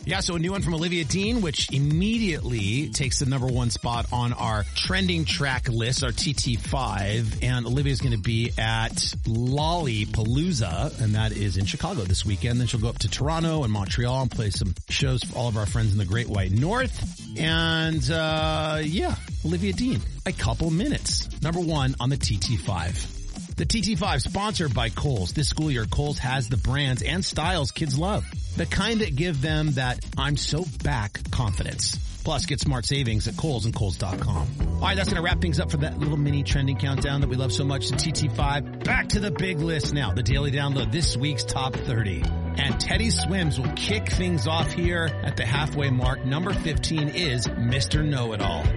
Yeah, so a new one from Olivia Dean, which immediately takes the number one spot on our trending track list, our TT5. And Olivia's going to be at Lollapalooza, and that is in Chicago this weekend. Then she'll go up to Toronto and Montreal and play some shows for all of our friends in the Great White North. And, Olivia Dean, a couple minutes. Number one on the TT5. The TT5 sponsored by Kohl's. This school year, Kohl's has the brands and styles kids love. The kind that give them that I'm so back confidence. Plus, get smart savings at Kohl's and Kohl's.com. All right, that's going to wrap things up for that little mini trending countdown that we love so much, the TT5. Back to the big list now, the Daily Download, this week's top 30. And Teddy Swims will kick things off here at the halfway mark. Number 15 is Mr. Know-It-All.